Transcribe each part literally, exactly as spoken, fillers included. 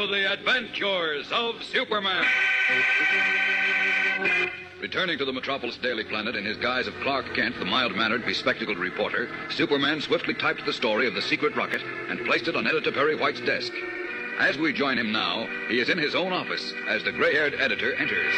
to the adventures of Superman. Returning to the Metropolis Daily Planet in his guise of Clark Kent, the mild-mannered, bespectacled reporter, Superman swiftly typed the story of the secret rocket and placed it on Editor Perry White's desk. As we join him now, he is in his own office as the gray-haired editor enters.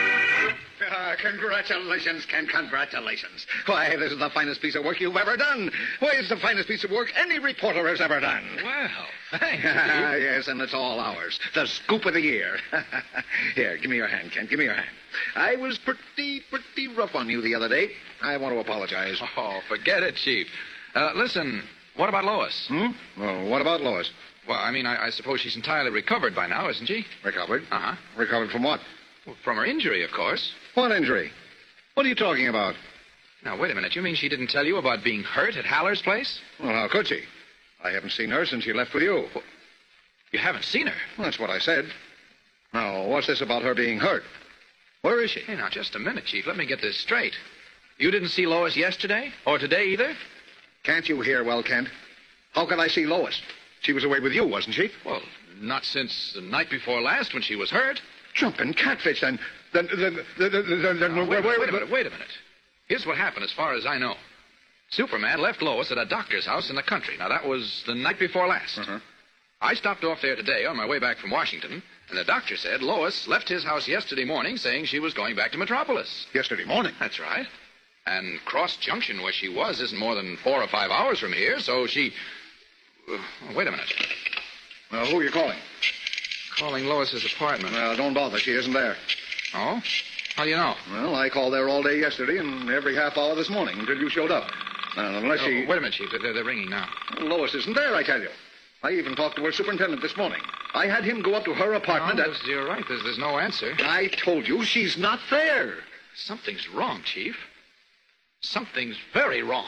Uh, congratulations, Ken, congratulations. Why, this is the finest piece of work you've ever done. Why, it's the finest piece of work any reporter has ever done. Well, thanks. Yes, and it's all ours. The scoop of the year. Here, give me your hand, Ken, give me your hand. I was pretty, pretty rough on you the other day. I want to apologize. Oh, forget it, Chief. Uh, listen, what about Lois? Hmm? Well, what about Lois? Well, I mean, I, I suppose she's entirely recovered by now, isn't she? Recovered? Uh-huh. Recovered from what? Well, from her injury, of course. What injury? What are you talking about? Now, wait a minute. You mean she didn't tell you about being hurt at Haller's place? Well, how could she? I haven't seen her since she left with you. Well, you haven't seen her? Well, that's what I said. Now, what's this about her being hurt? Where is she? Hey, now, just a minute, Chief. Let me get this straight. You didn't see Lois yesterday? Or today either? Can't you hear well, Kent? How can I see Lois? She was away with you, wasn't she? Well, not since the night before last when she was hurt. Jumping catfish, then. Then, then, then, then, then Now, wait, where, wait a minute, wait a minute. Here's what happened as far as I know. Superman left Lois at a doctor's house in the country. Now, that was the night before last. Uh-huh. I stopped off there today on my way back from Washington, and the doctor said Lois left his house yesterday morning saying she was going back to Metropolis. Yesterday morning? That's right. And Cross Junction, where she was, isn't more than four or five hours from here, so she... Uh, wait a minute. Well, who are you calling? Calling Lois's apartment. Well, don't bother. She isn't there. Oh? How do you know? Well, I called there all day yesterday and every half hour this morning until you showed up. Uh, unless Oh, she... wait a minute, Chief. They're, they're ringing now. Lois isn't there, I tell you. I even talked to her superintendent this morning. I had him go up to her apartment No, and... there's- you're right. There's, there's no answer. I told you she's not there. Something's wrong, Chief. Something's very wrong.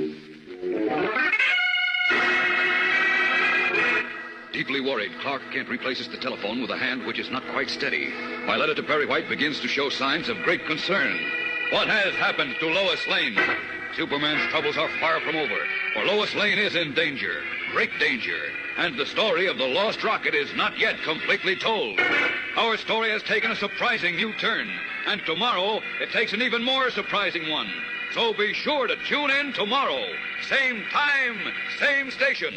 Deeply worried, Clark Kent replaces the telephone with a hand which is not quite steady, while Editor Perry White begins to show signs of great concern. What has happened to Lois Lane? Superman's troubles are far from over, for Lois Lane is in danger, great danger, and the story of the lost rocket is not yet completely told. Our story has taken a surprising new turn, and tomorrow it takes an even more surprising one. So be sure to tune in tomorrow. Same time, same station.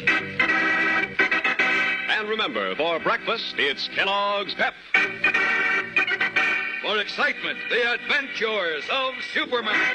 And remember, for breakfast, it's Kellogg's Pep. For excitement, the adventures of Superman.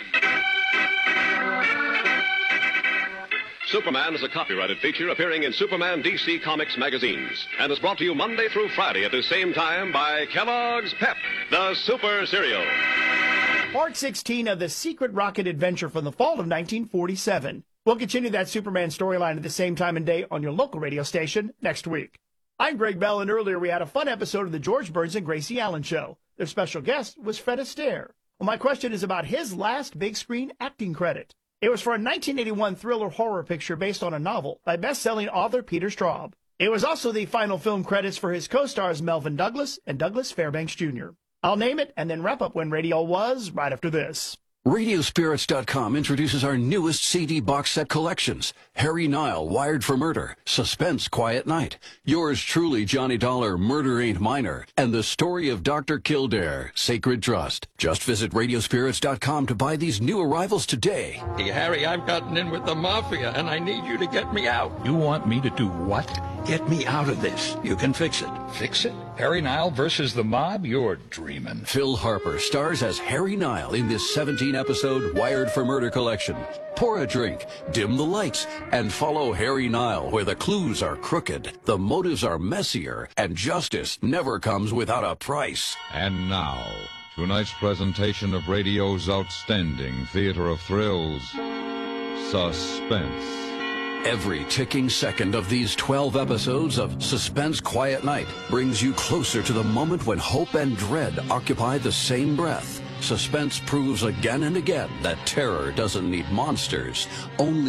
Superman is a copyrighted feature appearing in Superman D C Comics magazines and is brought to you Monday through Friday at the same time by Kellogg's Pep, the super cereal. Part sixteen of The Secret Rocket Adventure from the fall of nineteen forty-seven. We'll continue that Superman storyline at the same time and day on your local radio station next week. I'm Greg Bell, and earlier we had a fun episode of the George Burns and Gracie Allen Show. Their special guest was Fred Astaire. Well, my question is about his last big screen acting credit. It was for a nineteen eighty-one thriller horror picture based on a novel by best-selling author Peter Straub. It was also the final film credits for his co-stars Melvin Douglas and Douglas Fairbanks Junior I'll name it and then wrap up when radio was right after this. radio spirits dot com introduces our newest C D box set collections. Harry Nile, Wired for Murder, Suspense, Quiet Night, Yours Truly, Johnny Dollar, Murder Ain't Minor, and The Story of Doctor Kildare, Sacred Trust. Just visit radio spirits dot com to buy these new arrivals today. Hey, Harry, I've gotten in with the mafia, and I need you to get me out. You want me to do what? Get me out of this. You can fix it. Fix it? Harry Nile versus the mob? You're dreaming. Phil Harper stars as Harry Nile in this seventeen-episode Wired for Murder collection. Pour a drink, dim the lights, and follow Harry Nile where the clues are crooked, the motives are messier, and justice never comes without a price. And now, tonight's presentation of radio's outstanding theater of thrills, Suspense. Every ticking second of these twelve episodes of Suspense, Quiet Night brings you closer to the moment when hope and dread occupy the same breath. Suspense proves again and again that terror doesn't need monsters, only